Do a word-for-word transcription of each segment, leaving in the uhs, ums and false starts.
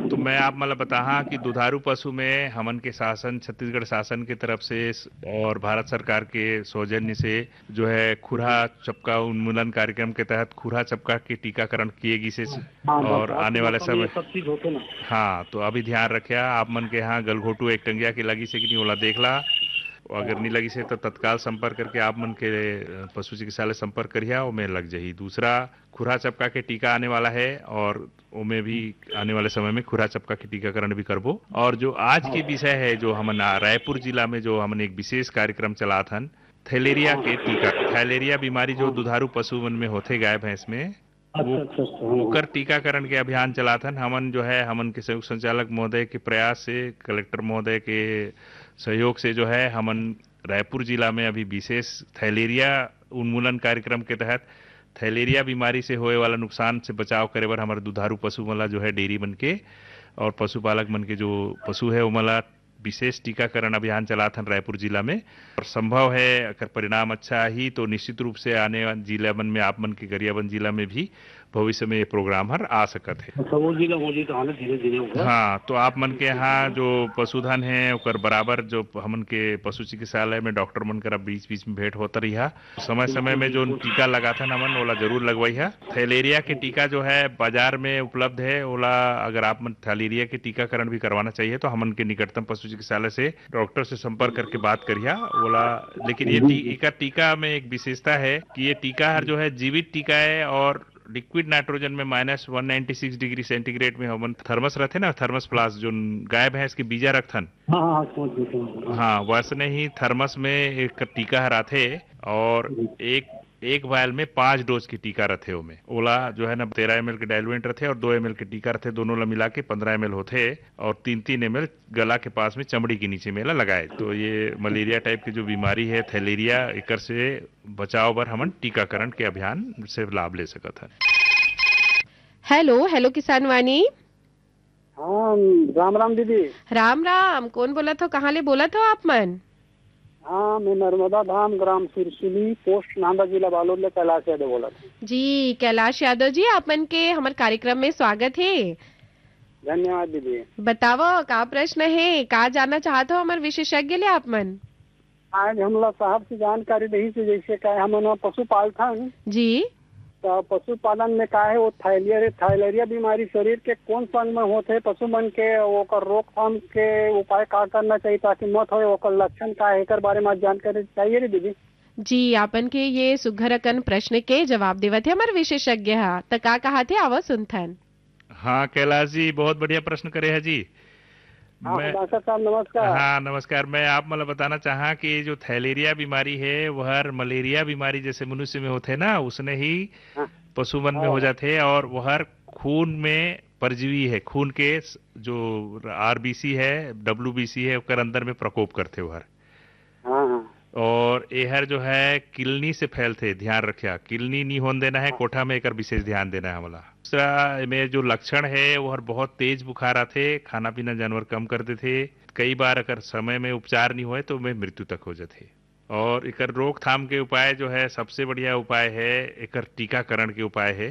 तो मैं आप मतलब बताहा कि दुधारू पशु में हमन के शासन छत्तीसगढ़ शासन के तरफ से और भारत सरकार के सौजन्य से जो है खुरा चपका उन्मूलन कार्यक्रम के तहत खुरा चपका के टीकाकरण किए गई से हाँ और डॉक्टर आपके आने वाले गाँव में ये समय। सब चीज होते ना। हाँ, तो अभी ध्यान रखिया आप मन के यहाँ गलघोटू एक टंगिया की लगी से कि नहीं ओला देख ला। अगर नहीं लगी से तो तत्काल संपर्क करके आप मन के अ, पशु चिकित्सालय संपर्क करिया ओमे लग जाही। दूसरा खुरा चपका के टीका आने वाला है और ओमे भी आने वाले समय में खुरा चपका के टीकाकरण भी करबो। और जो आज हाँ के विषय है जो हमन आ, रायपुर जिला में जो हमन एक विशेष कार्यक्रम चलात हन थैलेरिया के टीका। थैलेरिया बीमारी जो हाँ। दुधारू पशु मन में होते गाय भैंस में वो अच्छा अच्छा अच्छा हाँ हाँ। ओकर टीकाकरण के अभियान चलाथन। हमन जो है हमन के संयुक्त संचालक महोदय के प्रयास से कलेक्टर महोदय के सहयोग से जो है हमन रायपुर जिला में अभी विशेष थैलेरिया उन्मूलन कार्यक्रम के तहत थैलेरिया बीमारी से होए वाला नुकसान से बचाव करे बर हमारे दुधारू पशु मला जो है डेयरी मन के और पशुपालक मन के जो पशु है वो मला विशेष टीकाकरण अभियान चलाथन रायपुर जिला में। और संभव है अगर परिणाम अच्छा ही तो निश्चित रूप से आने वाले जिला मन में आप मन के गरियाबंद जिला में भी भविष्य में ये प्रोग्राम हर आ सकत है। अच्छा वो जिला वो जिला आने धीरे धीरे होगा। हाँ, तो आप मन के यहाँ जो पशुधन है ओकर बराबर जो हमन के पशु चिकित्सालय में डॉक्टर मन करा बीच बीच में भेंट होता रही। समय समय में जो टीका लगाथन हमन ओला जरूर लगवाई है। थैलेरिया के टीका जो है बाजार में उपलब्ध है ओला अगर आप मन थैलेरिया के टीकाकरण भी करवाना चाहिए तो हमन के निकटतम पशु चिकित्सालय से डॉक्टर से संपर्क करके बात करिया ओला। लेकिन ये टीका टीका में एक विशेषता है कि ये टीका हर जो है जीवित टीका है और लिक्विड नाइट्रोजन में minus one ninety six degree centigrade में हमन थर्मस रहते ना थर्मस प्लास जो गाय भैंस के बीजा रखथन। हाँ हाँ समझ गए समझ गए। हाँ, वैसने ही थर्मस में एक टीका हराथे और एक एक वायल में पांच डोज की टीका रथे ओमे ओला जो है ना तेरह एम एल के डायलुएंट रथे और दो एम एल के टीका रथे दोनों ला मिला के पंद्रह एम एल होते और तीन तीन एम एल गला के पास में चमड़ी के नीचे में ला लगाए। तो ये मलेरिया टाइप की जो बीमारी है थैलेरिया एकर से बचाव बर हमन टीकाकरण के अभियान से लाभ ले सकत है। हेलो हेलो किसान वाणी। हाँ राम राम दीदी। राम राम, कौन बोला तो कहाँ ले बोला तो आप मन? हाँ मैं नर्मदा धाम ग्राम सिरसिली पोस्ट नांदा जिला बालोद ले कैलाश यादव बोला था। जी कैलाश यादव जी, आप मन के हमारे कार्यक्रम में स्वागत है। धन्यवाद दीदी। बताओ का प्रश्न है, का जानना चाहते हो हमारे विशेषज्ञ ले आप मन? आज हमला साहब से जानकारी रही से जैसे का हम पशु पालथन जी तो पशुपालन में का है वो थायलिया थायलेरिया बीमारी शरीर के कौन सा अंग में होते है पशु मन के ओकर रोकथाम के उपाय का करना चाहिए ताकि मत हो ओकर लक्षण का है एकर बारे में जानकारी चाहिए रे दीदी। जी आपन के ये सुघरकन प्रश्न के जवाब देवत है हमारे विशेषज्ञ हा त का कहा थे आवा सुनथन। हाँ कैलाश जी बहुत बढ़िया प्रश्न करे है जी। हाँ मैं डॉक्टर साहब नमस्कार। हाँ नमस्कार। मैं आप मतलब बताना चाहा कि जो थैलेरिया बीमारी है वह मलेरिया बीमारी जैसे मनुष्य में होते ना उसने ही हाँ, पशु मन में हो जाते हैं और वह खून में परजीवी है खून के जो आरबीसी है डब्ल्यूबीसी है उसके अंदर में प्रकोप करते वह हाँ हाँ और यहर जो है किलनी से फैलते ध्यान रखिया किलनी नहीं होने देना है कोठा में एक विशेष ध्यान देना है हमला। दूसरा में जो लक्षण है वह बहुत तेज बुखार आते खाना पीना जानवर कम कर देते कई बार अगर समय में उपचार नहीं हुए तो में मृत्यु तक हो जाते। और एकर रोकथाम के उपाय जो है सबसे बढ़िया उपाय है एकर टीकाकरण के उपाय है।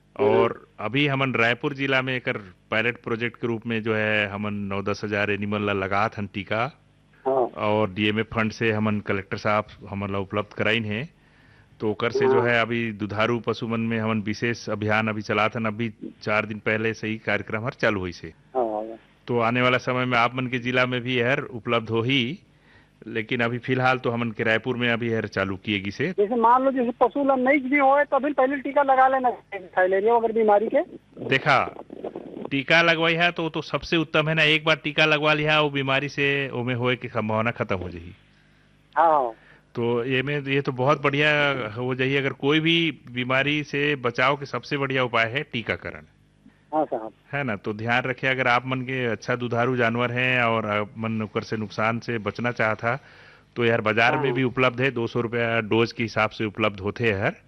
और अभी हमन रायपुर जिला में एकर पायलट प्रोजेक्ट के रूप में जो है हमन नौ दस हजार एनिमल ला लगा हन टीका हाँ और डीएमए फंड से हमन कलेक्टर साहब हमन ला उपलब्ध कराइन है। तो ओकर से जो है अभी दुधारू पशु मन में हमन विशेष अभियान अभी चलाथन अभी चार दिन पहले से ही कार्यक्रम हर चालू हुई से। हाँ तो आने वाला समय में आप मन के जिला में भी यह उपलब्ध हो ही लेकिन अभी फिलहाल तो हमन के रायपुर में अभी यह चालू किएगी से। जैसे मान लो जैसे पशु ला नहीं भी होए तो अभी पहले टीका लगा लेना थायलेरिया वगैरह बीमारी के। देखा टीका लगवाई है तो तो सबसे उत्तम है ना एक बार टीका लगवा लिया वो बीमारी से ओमे होए की संभावना खत्म हो जाएगी। हाँ तो ये में ये तो बहुत बढ़िया हो जाइए। अगर कोई भी बीमारी से बचाव के सबसे बढ़िया उपाय है टीकाकरण हाँ साहब है ना। तो ध्यान रखिए अगर आप मन के अच्छा दुधारू जानवर हैं और आप मन ओकर से नुकसान से बचना चाहता तो यार बाजार में भी उपलब्ध है दो सौ रुपया डोज के हिसाब से उपलब्ध होते हैं यार।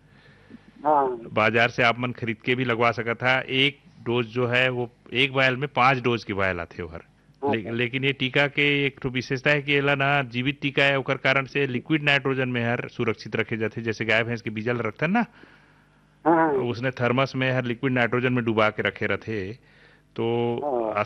हाँ बाजार से आप मन खरीद के भी लगवा सकता था। एक डोज जो है वो एक वायल में पांच डोज की वायल आते हर ले, लेकिन ये टीका के एक तो विशेषता है कि ये ना जीवित टीका है ओकर कारण से लिक्विड नाइट्रोजन में हर सुरक्षित रखे जाते जैसे गाय भैंस के बीजल रखते ना हाँ उसने थर्मस में हर लिक्विड नाइट्रोजन में डुबा के रखे रहते तो